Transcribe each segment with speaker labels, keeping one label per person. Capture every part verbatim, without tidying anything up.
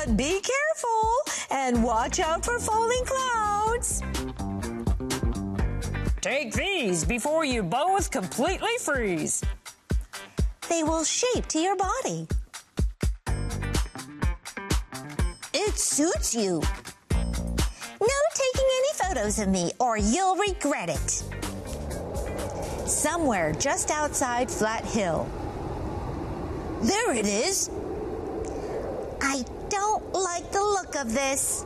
Speaker 1: but be careful and watch out for falling clouds.
Speaker 2: Take these before you both completely freeze.
Speaker 1: They will shape to your body. It suits you. No taking any photos of me or you'll regret it. Somewhere just outside Flat Hill. There it is. I don't like the look of this.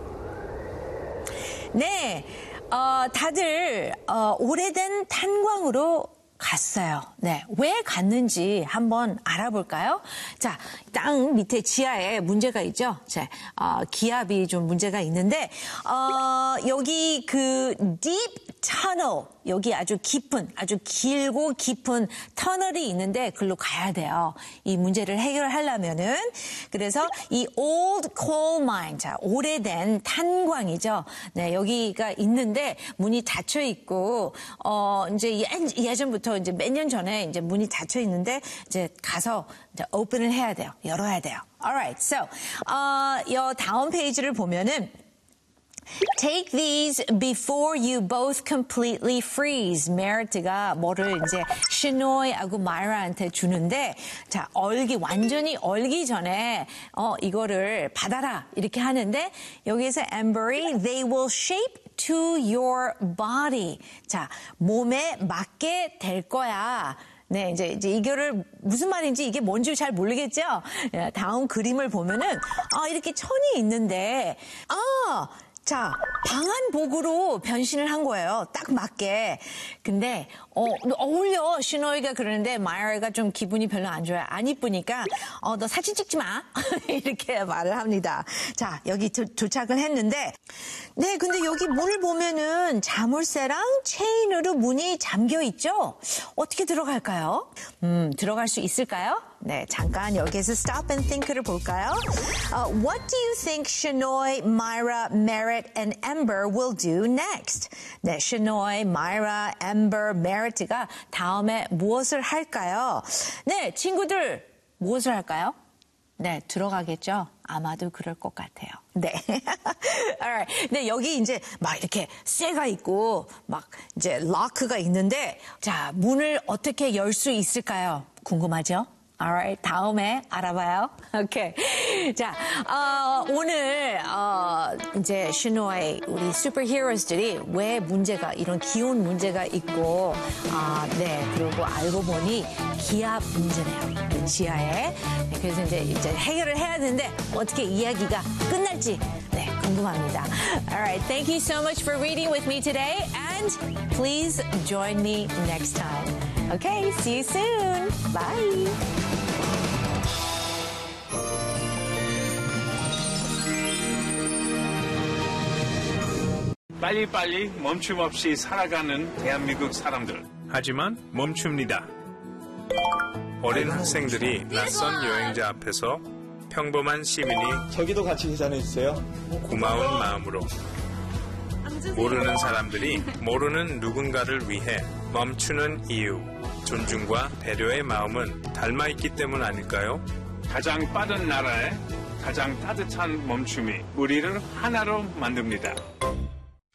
Speaker 2: 네, 어, 다들 어, 오래된 탄광으로 갔어요. 네, 왜 갔는지 한번 알아볼까요? 자, 땅 밑에 지하에 문제가 있죠. 자, 어, 기압이 좀 문제가 있는데 어, 여기 그 deep tunnel, 여기 아주 깊은, 아주 길고 깊은 터널이 있는데 글로 가야 돼요. 이 문제를 해결하려면은. 그래서 이 old coal mine, 자, 오래된 탄광이죠. 네, 여기가 있는데 문이 닫혀 있고 어, 이제 예, 예전부터 이제 몇 년 전에 이제 문이 닫혀 있는데 이제 가서 이제 오픈을 해야 돼요. 열어야 돼요. Alright, so 어, 이 다음 페이지를 보면은. Take these before you both completely freeze. 메리트가 뭐를 이제 시노이하고 마이라한테 주는데, 자, 얼기, 완전히 얼기 전에, 어, 이거를 받아라. 이렇게 하는데, 여기에서 Amber이, they will shape to your body. 자, 몸에 맞게 될 거야. 네, 이제, 이제 이거를 무슨 말인지 이게 뭔지 잘 모르겠죠? 다음 그림을 보면은, 아, 이렇게 천이 있는데, 아, 자, 방한복으로 변신을 한 거예요. 딱 맞게. 근데 어, 어울려. 시노이가 그러는데 마이어가 좀 기분이 별로 안 좋아요. 안 이쁘니까 어, 너 사진 찍지 마. 이렇게 말을 합니다. 자, 여기 도, 도착을 했는데 네, 근데 여기 문을 보면은 자물쇠랑 체인으로 문이 잠겨 있죠? 어떻게 들어갈까요? 음, 들어갈 수 있을까요? 네, 잠깐 여기에서 stop and think를 볼까요? Uh, what do you think Shinoy, Myra, Merritt, and Ember will do next? 네, Shinoy, Myra, Ember, Merritt가 다음에 무엇을 할까요? 네, 친구들 무엇을 할까요? 네, 들어가겠죠? 아마도 그럴 것 같아요. 네. Alright. 네, 여기 이제 막 이렇게 쇠가 있고 막 이제 락크가 있는데 자, 문을 어떻게 열 수 있을까요? 궁금하죠? Alright, 다음에 알아봐요. 오케이. Okay. 자, 어, 오늘 어, 이제 시노이 우리 슈퍼히어로들이 왜 문제가 이런 기온 문제가 있고, 아, 네, 그리고 알고 보니 기압 문제네요. 그 지하에. 네, 그래서 이제 이제 해결을 해야 되는데 어떻게 이야기가 끝날지 네 궁금합니다. Alright, thank you so much for reading with me today, and please join me next time. Okay, see you soon. Bye.
Speaker 3: 빨리빨리 멈춤 없이 살아가는 대한민국 사람들. 하지만 멈춥니다. 어린 학생들이 낯선 여행자 앞에서 평범한 시민이
Speaker 4: 저기도 같이 계산해주세요.
Speaker 3: 고마운 마음으로 모르는 사람들이 모르는 누군가를 위해 멈추는 이유, 존중과 배려의 마음은 닮아있기 때문 아닐까요? 가장 빠른 나라에 가장 따뜻한 멈춤이 우리를 하나로 만듭니다.